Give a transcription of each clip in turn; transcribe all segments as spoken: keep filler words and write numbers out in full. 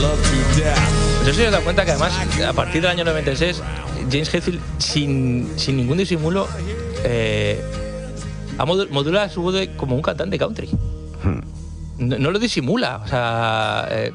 Pues eso se da cuenta que además, a partir del año noventa y seis, James Hetfield, sin, sin ningún disimulo, eh, modula su voz de, como un cantante country. Hmm. No, no lo disimula, o sea... Eh,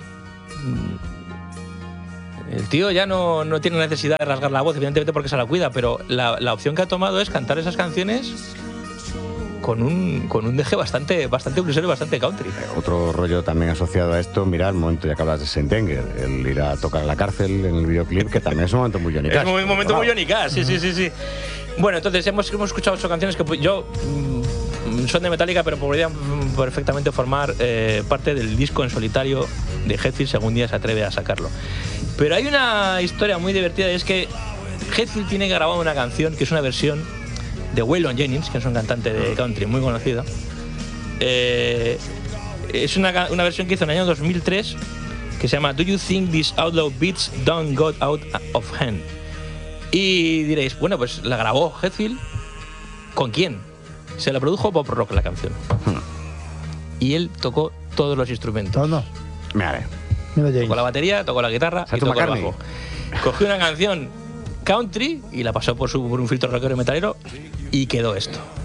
el tío ya no, no tiene necesidad de rasgar la voz, evidentemente porque se la cuida, pero la, la opción que ha tomado es cantar esas canciones con un, con un deje bastante, bastante bluesero y bastante country. Otro rollo también asociado a esto, mira, el momento ya que hablas de Saint Anger, el ir a tocar a la cárcel en el videoclip, que también es un momento muy Johnny Cash. Es un momento muy Johnny Cash, sí, sí, sí, sí. Bueno, entonces hemos, hemos escuchado ocho canciones que yo mmm, son de Metallica, pero podrían perfectamente formar eh, parte del disco en solitario de Hetfield si algún día se atreve a sacarlo. Pero hay una historia muy divertida, y es que Hetfield tiene grabado una canción que es una versión de Waylon Jennings, que es un cantante de country muy conocido. Eh, es una, una versión que hizo en el año dos mil tres que se llama Do You Think These Outlaw Beats Done Got Out of Hand? Y diréis, bueno, pues la grabó Hetfield. ¿Con quién? Se la produjo Bob Rock la canción. Y él tocó todos los instrumentos. ¿Todo? Mira, tocó la batería, tocó la guitarra y tocó el bajo. Cogió una canción country y la pasó por, su, por un filtro rockero y metalero y quedó esto.